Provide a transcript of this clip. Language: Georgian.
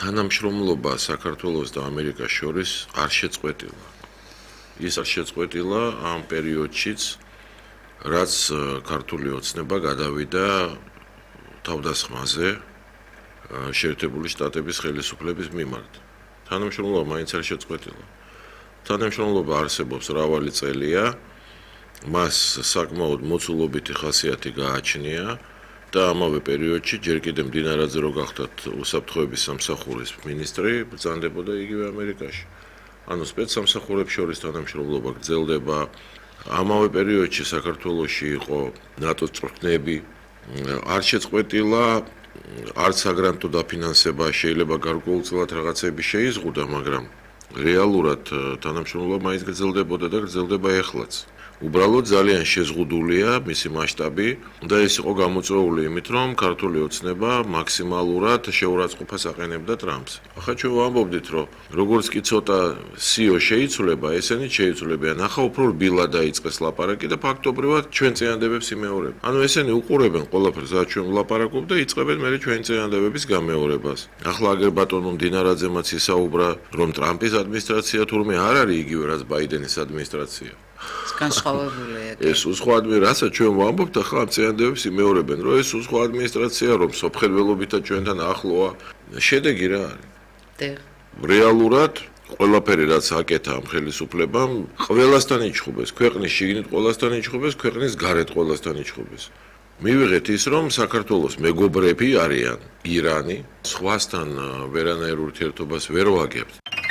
თანამშრომლობა საქართველოს და ამერიკას შორის არ შეწყვეტილა. ის არ შეწყვეტილა ამ პერიოდშიც, რაც ქართული ოცნება გადავიდა თავდასხმაზე შეერთებული შტატების ხელისუფლების მიმართ. თანამშრომლობა მაინც არ შეწყვეტილა. თანამშრომლობა არსებობს მრავალი წელია, მას საკმაოდ მოცულობითი ხასიათი გააჩნია და ამავე პერიოდში ჯერ კიდევ მდინარაძე რო გახდათ უსაფრთხოების სამსახურის მინისტრი, ბრძანდებოდა იგივე ამერიკაში. ანუ სპეცსამსახურებს შორის თანამშრომლობა გრძელდება. ამავე პერიოდში საქართველოში იყო ნატოს წვრთნები, არ შეწყვეტილა, არც საგრანტო დაფინანსება შეიძლება გარკვეულწილად რაღაცები შეიზღუდა, მაგრამ რეალურად თანამშრომლობა მაინც გრძელდებოდა და გრძელდება ეხლაც. უბრალოდ ძალიან შეზღუდულია მისი მასშტაბი და ეს იყო გამოწვეული იმით, რომ ქართული ოცნება მაქსიმალურად შეურაცხყოფას აყენებდა ტრამპს. ახლა ჩვენ ვამბობდით, რომ როგორც კი ცოტა სიო შეიცვლება, ესენი შეიცვლებიან. ახლა უფრო რბილად დაიწყეს ლაპარაკი და ფაქტობრივად ჩვენ წინადადებებს იმეორებენ. ანუ ესენი უყურებენ ყველაფერს, რაც ჩვენ ვლაპარაკობ და იწყებენ მე ჩვენი წინადადებების გამეორებას. ახლა აგერ ბატონო მდინარაძემაც ისაუბრა, რომ ტრამპის ადმინისტრაცია თურმე არ არის იგივე, რაც ბაიდენის ადმინისტრაცია. განსხვავებულია. ეს უცხო ადმინისტრაცია ჩვენ ვამბობთ ახლა ამ წინადადებებს იმეორებენ, რომ ეს უცხო ადმინისტრაცია რომ სოფხელველობითა ჩვენთან ახლოა, შედეგი რა არის? რეალურად ყველაფერი რაც აკეთა ამ ხელისუფლებამ, ყველასთან იჩხუბეს, ქვეყნის შიგნით ყველასთან იჩხუბეს, ქვეყნის გარეთ ყველასთან იჩხუბეს. მივიღეთ ის, რომ საქართველოს მეგობრები არიან ირანი, სხვასთან ვერანაირ ურთიერთობას ვერ ვაგებთ.